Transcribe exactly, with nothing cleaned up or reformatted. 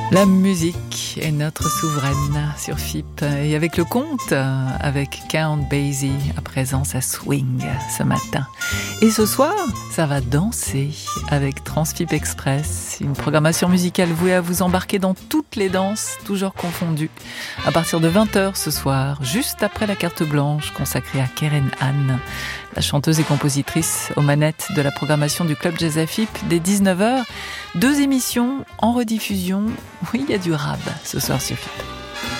La musique est notre souveraine sur F I P et avec le conte, avec Count Basie, à présent ça swing ce matin. Et ce soir, ça va danser avec Transfip Express, une programmation musicale vouée à vous embarquer dans toutes les danses, toujours confondues. À partir de vingt heures ce soir, juste après la carte blanche consacrée à Keren Anne, la chanteuse et compositrice aux manettes de la programmation du Club Jazz F I P dès dix-neuf heures. Deux émissions en rediffusion. Oui, il y a du rap ce soir sur F I P.